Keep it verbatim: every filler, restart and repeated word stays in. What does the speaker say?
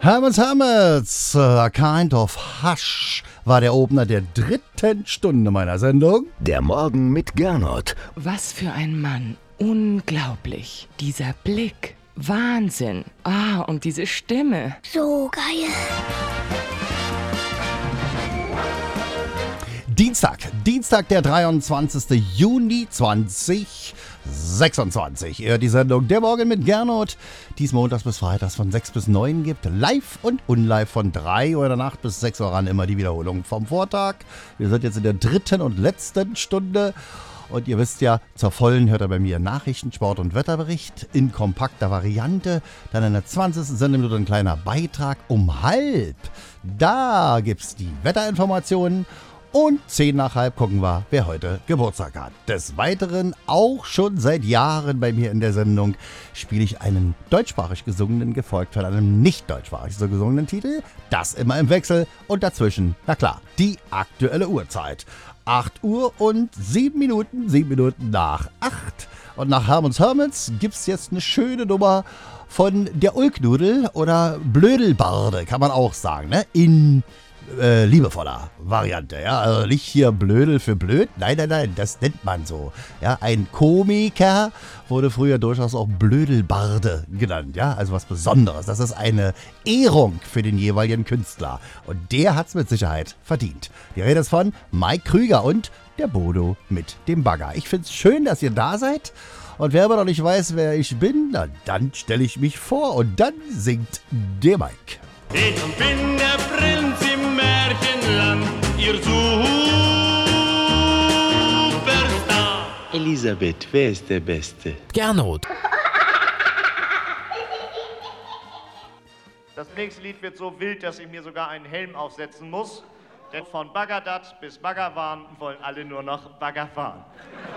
Herman's Hermits, A Kind of Hush war der Opener der dritten Stunde meiner Sendung. Der Morgen mit Gernot. Was für ein Mann. Unglaublich. Dieser Blick. Wahnsinn. Ah, und diese Stimme. So geil. Dienstag, Dienstag, der dreiundzwanzigster Juni zweitausendsechsundzwanzig. Ihr hört die Sendung Der Morgen mit Gernot, die es montags bis freitags von sechs bis neun gibt. Live und unlive von drei Uhr in der Nacht bis sechs Uhr ran. Immer die Wiederholung vom Vortag. Wir sind jetzt in der dritten und letzten Stunde. Und ihr wisst ja, zur vollen hört ihr bei mir Nachrichten, Sport und Wetterbericht in kompakter Variante. Dann in der zwanzigsten Sendeminute ein kleiner Beitrag um halb. Da gibt's die Wetterinformationen. Und zehn nach halb gucken wir, wer heute Geburtstag hat. Des Weiteren, auch schon seit Jahren bei mir in der Sendung, spiele ich einen deutschsprachig gesungenen, gefolgt von einem nicht deutschsprachig so gesungenen Titel. Das immer im Wechsel und dazwischen, na klar, die aktuelle Uhrzeit. acht Uhr und sieben Minuten, sieben Minuten nach acht. Und nach Herman's Hermits gibt's jetzt eine schöne Nummer von der Ulknudel oder Blödelbarde, kann man auch sagen, ne? In Äh, liebevoller Variante, ja, also nicht hier Blödel für blöd, nein, nein, nein, das nennt man so, ja, ein Komiker wurde früher durchaus auch Blödelbarde genannt, ja, also was Besonderes, das ist eine Ehrung für den jeweiligen Künstler und der hat's mit Sicherheit verdient. Die Rede ist von Mike Krüger und der Bodo mit dem Bagger. Ich find's schön, dass ihr da seid. Und wer aber noch nicht weiß, wer ich bin, na, dann stelle ich mich vor und dann singt der Mike. Ich bin der Prinz im Märchenland, ihr Superstar. Elisabeth, wer ist der Beste? Gernot. Das nächste Lied wird so wild, dass ich mir sogar einen Helm aufsetzen muss. Denn von Bagdad bis Baggerwan wollen alle nur noch Bagger fahren.